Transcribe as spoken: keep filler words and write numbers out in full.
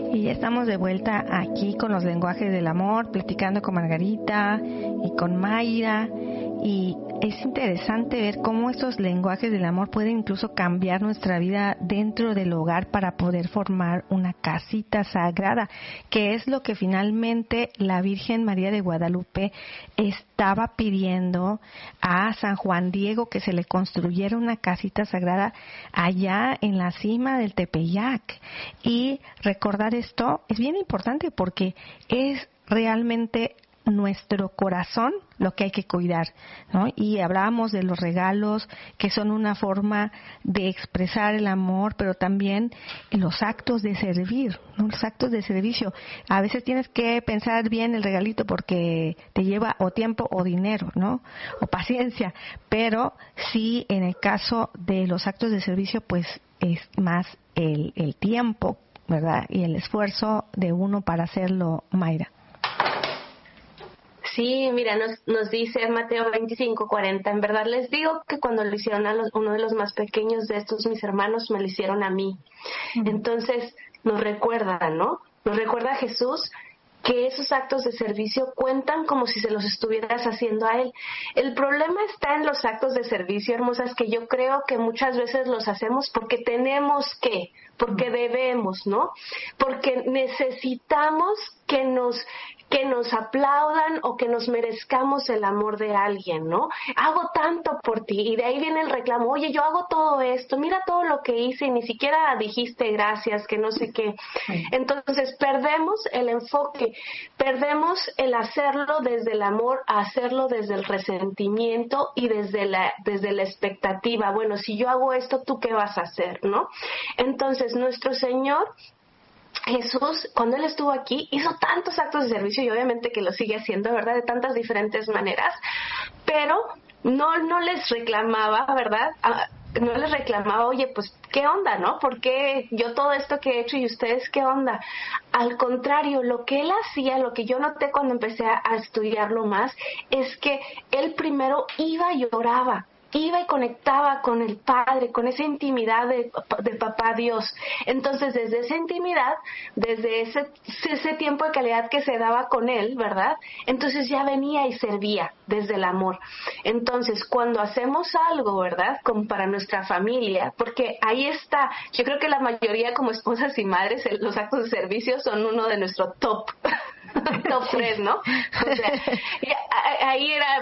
Y ya estamos de vuelta aquí con los lenguajes del amor, platicando con Margarita y con Mayra. Y es interesante ver cómo estos lenguajes del amor pueden incluso cambiar nuestra vida dentro del hogar para poder formar una casita sagrada, que es lo que finalmente la Virgen María de Guadalupe estaba pidiendo a San Juan Diego, que se le construyera una casita sagrada allá en la cima del Tepeyac. Y recordar esto es bien importante porque es realmente nuestro corazón lo que hay que cuidar, ¿no? Y hablábamos de los regalos, que son una forma de expresar el amor, pero también los actos de servir, ¿no? Los actos de servicio. A veces tienes que pensar bien el regalito porque te lleva o tiempo o dinero, ¿no? O paciencia, pero sí, en el caso de los actos de servicio, pues es más el, el tiempo, ¿verdad? Y el esfuerzo de uno para hacerlo, Mayra. Sí, mira, nos, nos dice Mateo veinticinco cuarenta, en verdad les digo que cuando lo hicieron a los, uno de los más pequeños de estos mis hermanos, me lo hicieron a mí. Uh-huh. Entonces nos recuerda, ¿no? Nos recuerda a Jesús que esos actos de servicio cuentan como si se los estuvieras haciendo a Él. El problema está en los actos de servicio, hermosas, que yo creo que muchas veces los hacemos porque tenemos que, porque debemos, ¿no? Porque necesitamos que nos que nos aplaudan o que nos merezcamos el amor de alguien, ¿no? Hago tanto por ti, y de ahí viene el reclamo, oye, yo hago todo esto, mira todo lo que hice y ni siquiera dijiste gracias, que no sé qué. Entonces perdemos el enfoque, perdemos el hacerlo desde el amor a hacerlo desde el resentimiento y desde la, desde la expectativa. Bueno, si yo hago esto, ¿tú qué vas a hacer, no? Entonces nuestro Señor Jesús, cuando Él estuvo aquí, hizo tantos actos de servicio y obviamente que lo sigue haciendo, ¿verdad? De tantas diferentes maneras, pero no, no les reclamaba, ¿verdad? Ah, no les reclamaba, oye, pues, ¿qué onda, no? ¿Por qué yo todo esto que he hecho y ustedes qué onda? Al contrario, lo que Él hacía, lo que yo noté cuando empecé a, a estudiarlo más, es que Él primero iba y oraba. Iba y conectaba con el Padre, con esa intimidad de, de Papá Dios. Entonces, desde esa intimidad, desde ese, ese tiempo de calidad que se daba con Él, ¿verdad? Entonces ya venía y servía desde el amor. Entonces, cuando hacemos algo, ¿verdad? Como para nuestra familia, porque ahí está, yo creo que la mayoría como esposas y madres, los actos de servicio son uno de nuestro top. top tres, ¿no? O sea, ahí era